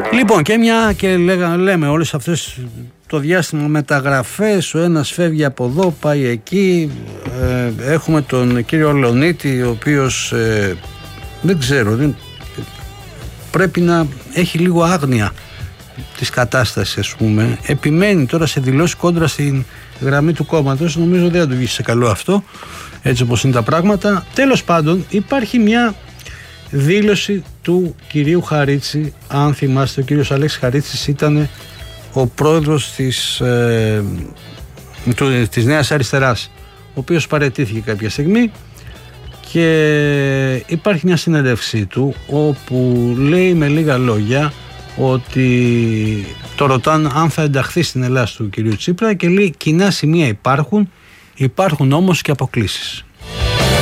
Λοιπόν, και μια και λέμε όλες αυτές το διάστημα μεταγραφές, ο ένας φεύγει από εδώ, πάει εκεί, έχουμε τον κύριο Λεωνίτη, ο οποίος δεν ξέρω, πρέπει να έχει λίγο άγνοια της κατάστασης, ας πούμε. Επιμένει τώρα σε δηλώσεις κόντρα στην γραμμή του κόμματος. Νομίζω δεν θα του βγει σε καλό αυτό, έτσι όπως είναι τα πράγματα. Τέλος πάντων, υπάρχει μια δήλωση του κυρίου Χαρίτση. Αν θυμάστε, ο κύριος Αλέξης Χαρίτσης ήταν ο πρόεδρος της Νέας Αριστεράς, ο οποίος παραιτήθηκε κάποια στιγμή, και υπάρχει μια συνέντευξή του όπου λέει με λίγα λόγια ότι το ρωτάνε αν θα ενταχθεί στην Ελλάδα του κυρίου Τσίπρα και λέει: κοινά σημεία υπάρχουν όμως και αποκλίσεις.